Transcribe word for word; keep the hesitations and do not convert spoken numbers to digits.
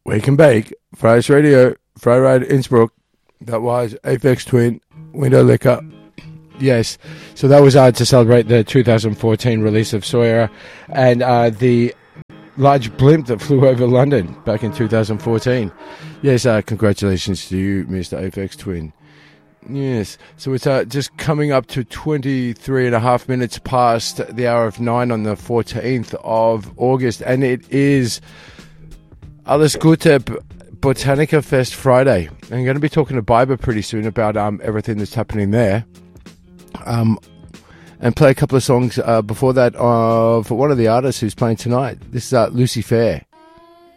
We Can Bake, Fridays Radio, Friday Ride Innsbruck. That was Aphex Twin, Window Liquor. Yes, so that was uh, to celebrate the two thousand fourteen release of Sawyer and uh, the large blimp that flew over London back in two thousand fourteen. Yes, uh, congratulations to you, Mister Aphex Twin. Yes, so it's uh, just coming up to twenty-three and a half minutes past the hour of nine on the fourteenth of August, and it is Alles Gute Botanica Fest Friday. I'm going to be talking to Biber pretty soon about um, everything that's happening there. Um, and play a couple of songs uh, before that uh, for one of the artists who's playing tonight. This is uh, Lucy Fair.